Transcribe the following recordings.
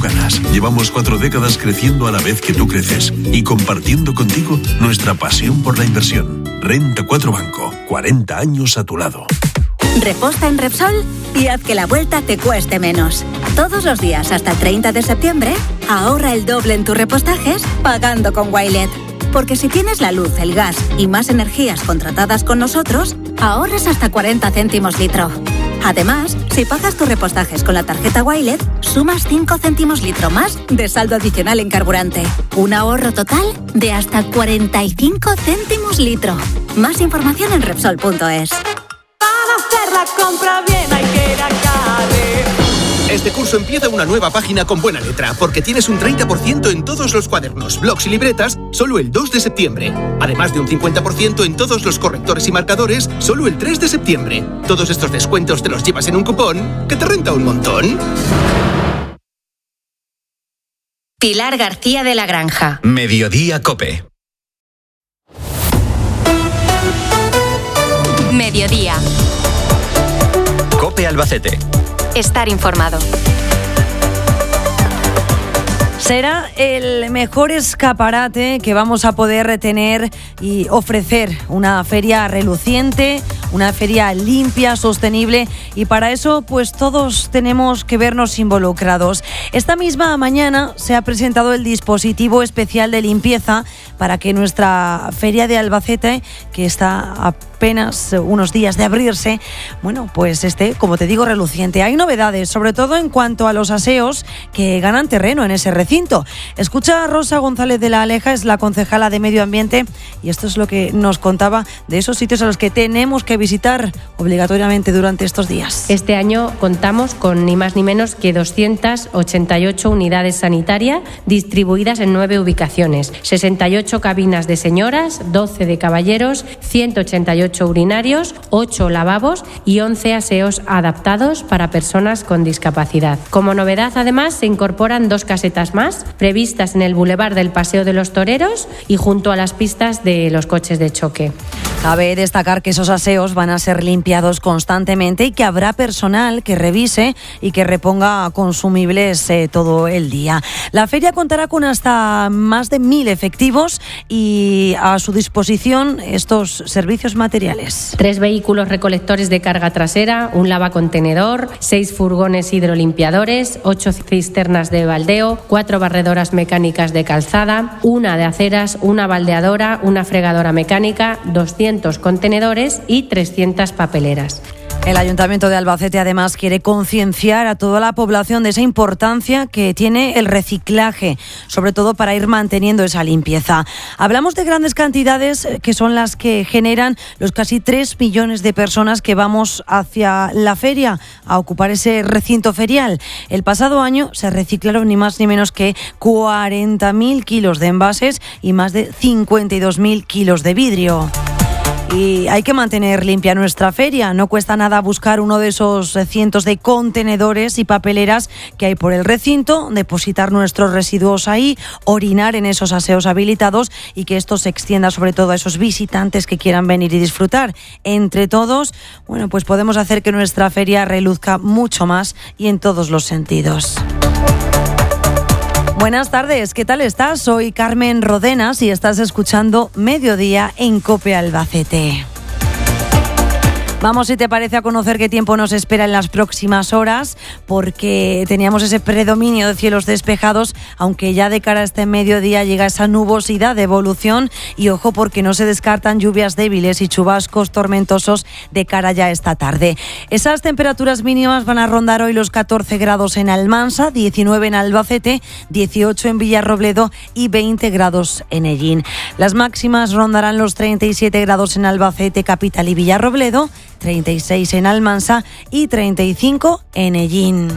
ganas. Llevamos 4 décadas creciendo a la vez que tú creces y compartiendo contigo nuestra pasión por la inversión. Renta 4 Banco, 40 años a tu lado. Reposta en Repsol y haz que la vuelta te cueste menos. Todos los días hasta el 30 de septiembre, ahorra el doble en tus repostajes pagando con Wilet. Porque si tienes la luz, el gas y más energías contratadas con nosotros, ahorras hasta 40 céntimos litro. Además, si pagas tus repostajes con la tarjeta Wilet, sumas 5 céntimos litro más de saldo adicional en carburante. Un ahorro total de hasta 45 céntimos litro. Más información en Repsol.es. Para hacer la compra bien hay que ir a Carre. Este curso empieza una nueva página con buena letra, porque tienes un 30% en todos los cuadernos, blocs y libretas, solo el 2 de septiembre. Además de un 50% en todos los correctores y marcadores, solo el 3 de septiembre. Todos estos descuentos te los llevas en un cupón que te renta un montón. Pilar García de la Granja. Mediodía COPE. Mediodía. COPE Albacete. Estar informado. Será el mejor escaparate que vamos a poder tener y ofrecer una feria reluciente, una feria limpia, sostenible, y para eso pues todos tenemos que vernos involucrados. Esta misma mañana se ha presentado el dispositivo especial de limpieza para que nuestra feria de Albacete, que está apenas unos días de abrirse, bueno, pues esté, como te digo, reluciente. Hay novedades, sobre todo en cuanto a los aseos que ganan terreno en ese recinto. Escucha a Rosa González de la Aleja, es la concejala de Medio Ambiente, y esto es lo que nos contaba de esos sitios a los que tenemos que visitar obligatoriamente durante estos días. Este año contamos con ni más ni menos que 288 unidades sanitarias distribuidas en 9 ubicaciones, 68 cabinas de señoras, 12 de caballeros, 188 urinarios, 8 lavabos y 11 aseos adaptados para personas con discapacidad. Como novedad, además, se incorporan 2 casetas más, previstas en el Boulevard del Paseo de los Toreros y junto a las pistas de los coches de choque. Cabe destacar que esos aseos van a ser limpiados constantemente y que habrá personal que revise y que reponga consumibles todo el día. La feria contará con hasta más de 1.000 efectivos y a su disposición estos servicios materiales. 3 vehículos recolectores de carga trasera, un lavacontenedor, 6 furgones hidrolimpiadores, 8 cisternas de baldeo, 4 barredoras mecánicas de calzada, 1 de aceras, 1 baldeadora, 1 fregadora mecánica, 200 contenedores y 300 papeleras. El Ayuntamiento de Albacete además quiere concienciar a toda la población de esa importancia que tiene el reciclaje, sobre todo para ir manteniendo esa limpieza. Hablamos de grandes cantidades que son las que generan los casi 3 millones de personas que vamos hacia la feria a ocupar ese recinto ferial. El pasado año se reciclaron ni más ni menos que 40.000 kilos de envases y más de 52.000 kilos de vidrio. Y hay que mantener limpia nuestra feria. No cuesta nada buscar uno de esos cientos de contenedores y papeleras que hay por el recinto, depositar nuestros residuos ahí, orinar en esos aseos habilitados y que esto se extienda sobre todo a esos visitantes que quieran venir y disfrutar. Entre todos, bueno, pues podemos hacer que nuestra feria reluzca mucho más y en todos los sentidos. Buenas tardes, ¿qué tal estás? Soy Carmen Rodenas y estás escuchando Mediodía en COPE Albacete. Vamos, si te parece, a conocer qué tiempo nos espera en las próximas horas, porque teníamos ese predominio de cielos despejados, aunque ya de cara a este mediodía llega esa nubosidad de evolución y ojo porque no se descartan lluvias débiles y chubascos tormentosos de cara ya esta tarde. Esas temperaturas mínimas van a rondar hoy los 14 grados en Almansa, 19 en Albacete, 18 en Villarrobledo y 20 grados en Ellín. Las máximas rondarán los 37 grados en Albacete, capital y Villarrobledo, 36 en Almansa y 35 en Ellín.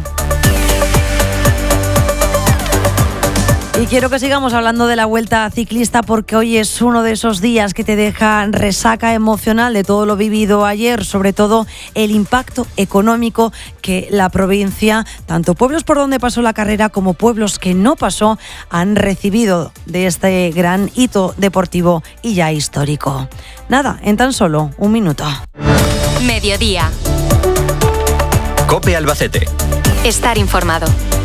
Y quiero que sigamos hablando de la Vuelta Ciclista porque hoy es uno de esos días que te deja resaca emocional de todo lo vivido ayer, sobre todo el impacto económico que la provincia, tanto pueblos por donde pasó la carrera como pueblos que no pasó, han recibido de este gran hito deportivo y ya histórico. Nada, en tan solo un minuto. Mediodía. COPE Albacete. Estar informado.